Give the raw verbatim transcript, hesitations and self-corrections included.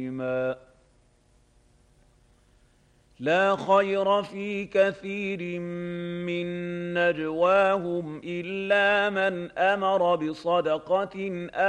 تسليما لا خير في كثير من نجواهم إلا من أمر بصدقة